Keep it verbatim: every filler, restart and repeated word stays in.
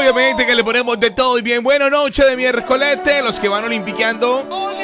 obviamente que le ponemos de todo y bien. Buena noche de miércoles, los que van olimpiqueando.